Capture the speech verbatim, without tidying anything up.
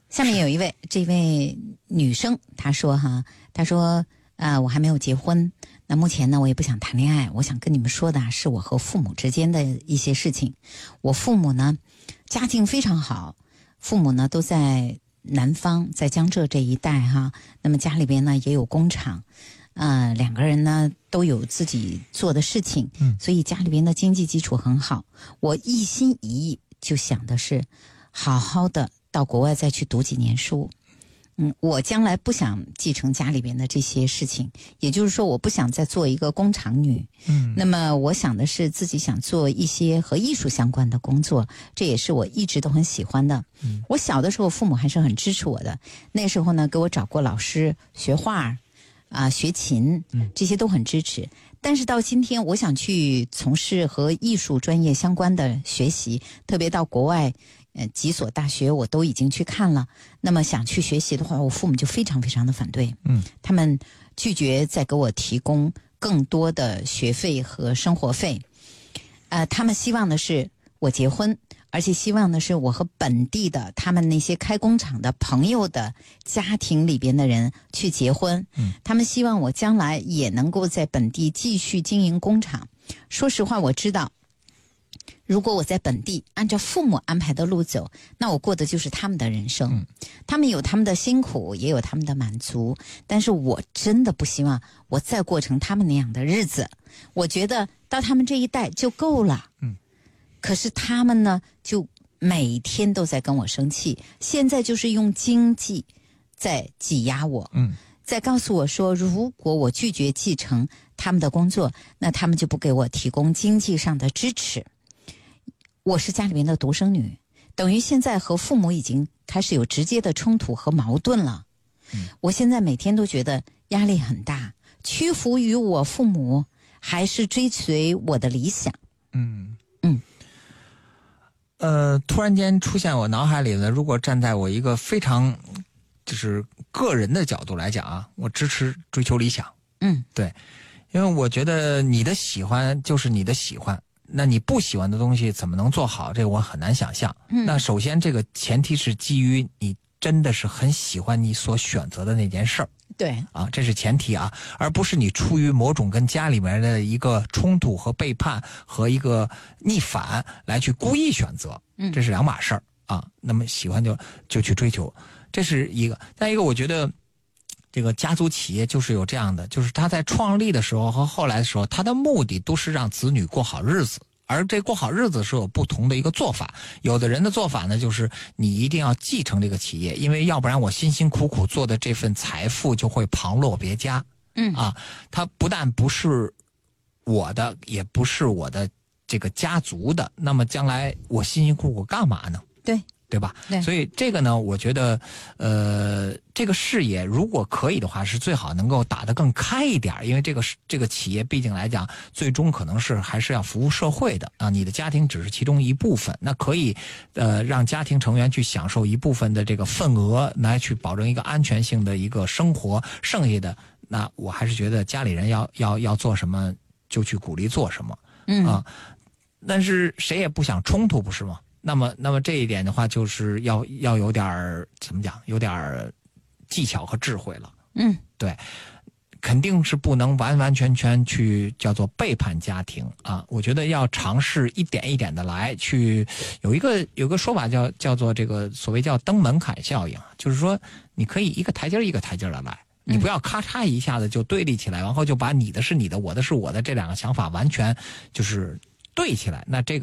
下面有一位这位女生，她说哈，她说啊、呃，我还没有结婚，那目前呢我也不想谈恋爱，我想跟你们说的是我和父母之间的一些事情。我父母呢家境非常好，父母呢都在南方，在江浙这一带哈，那么家里边呢也有工厂，呃，两个人呢都有自己做的事情， 嗯， 所以家里边的经济基础很好。我一心一意就想的是好好的到国外再去读几年书。嗯，我将来不想继承家里边的这些事情，也就是说我不想再做一个工厂女。 嗯， 那么我想的是自己想做一些和艺术相关的工作，这也是我一直都很喜欢的。 嗯， 我小的时候父母还是很支持我的，那时候呢给我找过老师学画啊、呃、学琴，这些都很支持。但是到今天我想去从事和艺术专业相关的学习，特别到国外呃，几所大学我都已经去看了，那么想去学习的话，我父母就非常非常的反对。 嗯， 他们拒绝再给我提供更多的学费和生活费。呃，他们希望的是我结婚，而且希望的是我和本地的他们那些开工厂的朋友的家庭里边的人去结婚。 嗯， 他们希望我将来也能够在本地继续经营工厂。说实话，我知道如果我在本地按照父母安排的路走，那我过的就是他们的人生。 嗯， 他们有他们的辛苦，也有他们的满足，但是我真的不希望我再过成他们那样的日子。我觉得到他们这一代就够了。 嗯， 可是他们呢，就每天都在跟我生气，现在就是用经济在挤压我。 嗯， 在告诉我说，如果我拒绝继承他们的工作，那他们就不给我提供经济上的支持。我是家里面的独生女，等于现在和父母已经开始有直接的冲突和矛盾了。 嗯，我现在每天都觉得压力很大，屈服于我父母，还是追随我的理想？ 嗯嗯， 呃，突然间出现我脑海里呢，如果站在我一个非常就是个人的角度来讲啊，我支持追求理想。 嗯， 对，因为我觉得你的喜欢就是你的喜欢。那你不喜欢的东西怎么能做好？这个我很难想象。 嗯， 那首先这个前提是基于你真的是很喜欢你所选择的那件事儿。 对啊，这是前提啊，而不是你出于某种跟家里面的一个冲突和背叛和一个逆反来去故意选择。 嗯， 这是两码事儿啊。那么喜欢就就去追求，这是一个。再一个，我觉得这个家族企业就是有这样的，就是他在创立的时候和后来的时候，他的目的都是让子女过好日子，而这过好日子是有不同的一个做法。有的人的做法呢，就是你一定要继承这个企业，因为要不然我辛辛苦苦做的这份财富就会旁落别家。 嗯啊，它不但不是我的，也不是我的这个家族的，那么将来我辛辛苦苦干嘛呢？ 对。 对吧？ 对， 所以这个呢，我觉得，呃，这个事业如果可以的话，是最好能够打得更开一点，因为这个这个企业毕竟来讲，最终可能是还是要服务社会的啊。你的家庭只是其中一部分，那可以，呃，让家庭成员去享受一部分的这个份额，来去保证一个安全性的一个生活，剩下的，那我还是觉得家里人要要要做什么就去鼓励做什么， 嗯啊，但是谁也不想冲突，不是吗？那么，那么这一点的话，就是要要有点儿怎么讲，有点儿技巧和智慧了。 嗯， 对，肯定是不能完完全全去叫做背叛家庭啊。我觉得要尝试一点一点的来去，有一个有个说法叫叫做这个所谓叫登门槛效应，就是说你可以一个台阶一个台阶的来。你不要咔嚓一下子就对立起来，然后就把你的是你的，我的是我的这两个想法完全就是对起来，那这个。